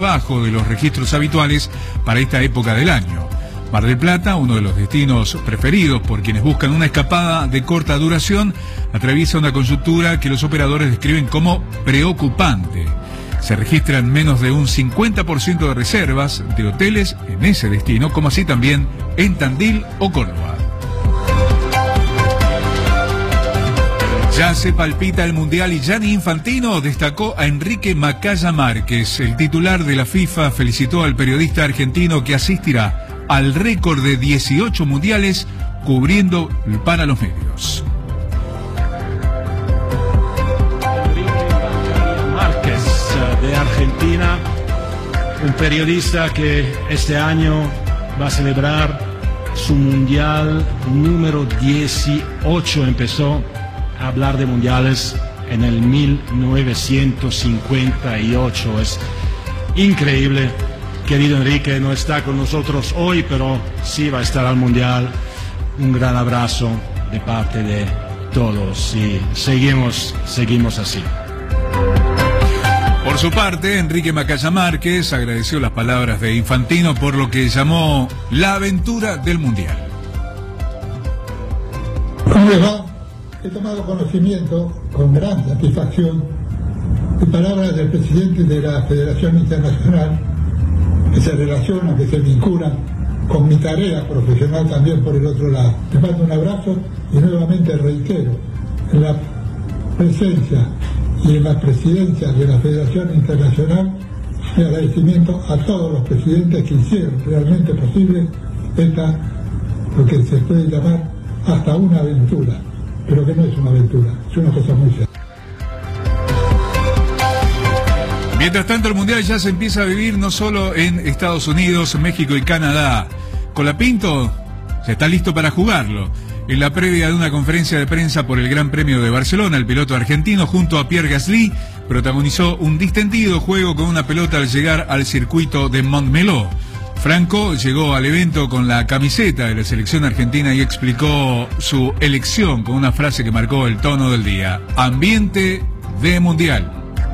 debajo de los registros habituales para esta época del año. Mar del Plata, uno de los destinos preferidos por quienes buscan una escapada de corta duración, atraviesa una coyuntura que los operadores describen como preocupante. Se registran menos de un 50% de reservas de hoteles en ese destino, como así también en Tandil o Córdoba. Ya se palpita el Mundial y Gianni Infantino destacó a Enrique Macaya Márquez. El titular de la FIFA felicitó al periodista argentino que asistirá al récord de 18 mundiales cubriendo para los medios. Márquez de Argentina, un periodista que este año va a celebrar su mundial número 18. Empezó a hablar de mundiales en el 1958. Es increíble. Querido Enrique, no está con nosotros hoy, pero sí va a estar al mundial. Un gran abrazo de parte de todos y seguimos así. Por su parte, Enrique Macaya Márquez agradeció las palabras de Infantino por lo que llamó la aventura del mundial. ¿Cómo les va? He tomado conocimiento con gran satisfacción de palabras del presidente de la Federación Internacional que se relaciona, que se vincula con mi tarea profesional también por el otro lado. Les mando un abrazo y nuevamente reitero en la presencia y en la presidencia de la Federación Internacional mi agradecimiento a todos los presidentes que hicieron realmente posible esta, lo que se puede llamar hasta una aventura, pero que no es una aventura, es una cosa muy seria. Mientras tanto, el Mundial ya se empieza a vivir no solo en Estados Unidos, México y Canadá. Colapinto ya está listo para jugarlo. En la previa de una conferencia de prensa por el Gran Premio de Barcelona, el piloto argentino, junto a Pierre Gasly, protagonizó un distendido juego con una pelota al llegar al circuito de Montmeló. Franco llegó al evento con la camiseta de la selección argentina y explicó su elección con una frase que marcó el tono del día: ambiente de Mundial.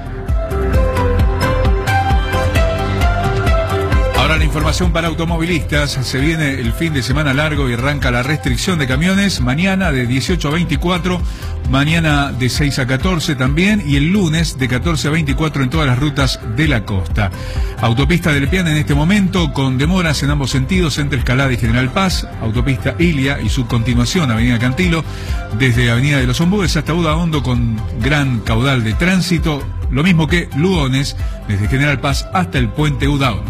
Ahora la información para automovilistas. Se viene el fin de semana largo y arranca la restricción de camiones. Mañana de 18 a 24, mañana de 6 a 14 también, y el lunes de 14 a 24 en todas las rutas de la costa. Autopista del Pian en este momento con demoras en ambos sentidos entre Escalada y General Paz, autopista Ilia y su continuación Avenida Cantilo, desde Avenida de los Ombúes hasta Udaondo con gran caudal de tránsito, lo mismo que Lugones desde General Paz hasta el puente Udaondo.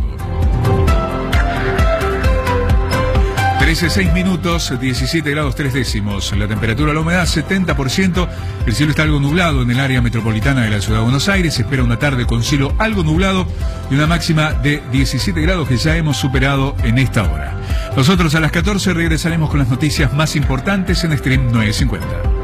13:06 minutos, 17 grados 3 décimos. La temperatura, la humedad 70%. El cielo está algo nublado en el área metropolitana de la ciudad de Buenos Aires. Se espera una tarde con cielo algo nublado y una máxima de 17 grados que ya hemos superado en esta hora. Nosotros a las 14 regresaremos con las noticias más importantes en Stream 950.